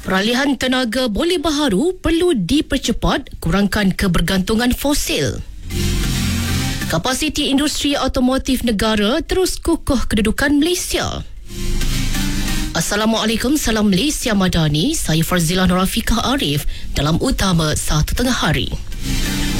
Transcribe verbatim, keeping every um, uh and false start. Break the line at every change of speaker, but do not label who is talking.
Peralihan tenaga boleh baharu perlu dipercepat, kurangkan kebergantungan fosil. Kapasiti industri automotif negara terus kukuh kedudukan Malaysia. Assalamualaikum, salam Malaysia Madani. Saya Farzilah Nurafiqah Arif dalam Utama Satu Tengah Hari.